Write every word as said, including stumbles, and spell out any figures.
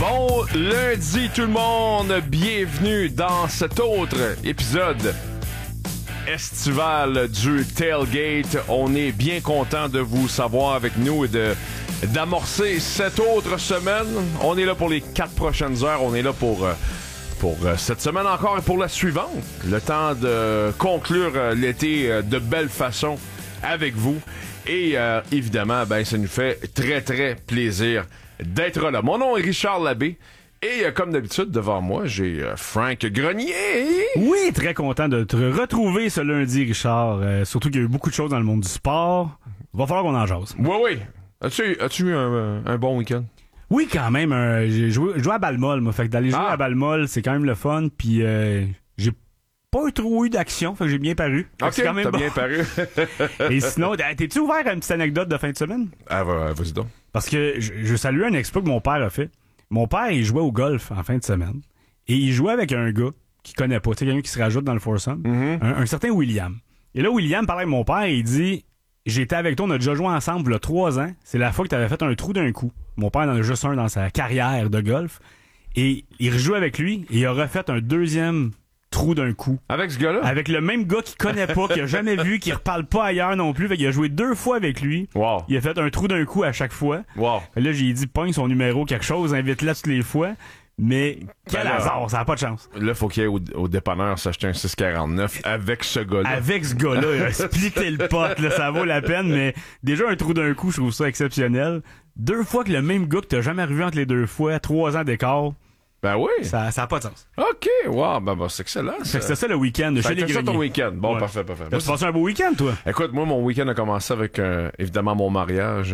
Bon lundi tout le monde, bienvenue dans cet autre épisode estival du Tailgate. On est bien content de vous savoir avec nous et de d'amorcer cette autre semaine. On est là pour les quatre prochaines heures, on est là pour... Euh, Pour euh, cette semaine encore et pour la suivante. Le temps de conclure euh, l'été euh, de belle façon avec vous. Et euh, évidemment, ben ça nous fait très très plaisir d'être là. Mon nom est Richard Labbé. Et euh, comme d'habitude, devant moi, j'ai euh, Frank Grenier. Oui, très content de te retrouver ce lundi, Richard. Euh, surtout qu'il y a eu beaucoup de choses dans le monde du sport. Va falloir qu'on en jase. Oui, oui. As-tu, as-tu eu un, un bon week-end? Oui, quand même. Euh, j'ai joué, joué à balle molle, moi. Fait que d'aller jouer Ah. à balle molle, c'est quand même le fun. Puis euh, j'ai pas trop eu d'action. Fait que j'ai bien paru. Fait que Ok, c'est quand même t'as bon. bien paru. Et sinon, t'es-tu ouvert à une petite anecdote de fin de semaine? Ah, va, vas-y donc. Parce que je, je salue un exploit que mon père a fait. Mon père, il jouait au golf en fin de semaine. Et il jouait avec un gars qu'il connaît pas. Tu sais, quelqu'un qui se rajoute dans le foursome. Mm-hmm. Un, un certain William. Et là, William parlait avec mon père et il dit... J'étais avec toi, on a déjà joué ensemble il y a trois ans. C'est la fois que t'avais fait un trou d'un coup. Mon père en a juste un dans sa carrière de golf. Et il rejoue avec lui et il a refait un deuxième trou d'un coup. Avec ce gars-là? Avec le même gars qu'il connaît pas, qu'il a jamais vu, qu'il reparle pas ailleurs non plus. Fait qu'il a joué deux fois avec lui. Wow. Il a fait un trou d'un coup à chaque fois. Wow. Fait là, j'ai dit, pogne son numéro, quelque chose, invite-le toutes les fois. Mais quel Ben là, hasard, ça n'a pas de chance. Là, faut qu'il y ait au, au dépanneur s'acheter un six quarante-neuf avec ce gars-là. Avec ce gars-là, il a splitté le pot, là, ça vaut la peine, mais déjà un trou d'un coup, je trouve ça exceptionnel. Deux fois que le même gars que t'as jamais revu entre les deux fois, trois ans d'écart, Ben oui. ça ça a pas de sens. OK, wow, ben, ben c'est excellent. Fait Ça. que c'était ça le week-end de Ça a chez les été ça ton Greniers. week-end. Bon, Ouais. parfait, parfait. T'as passé un beau week-end, toi? Écoute, moi, mon week-end a commencé avec, euh, évidemment, mon mariage.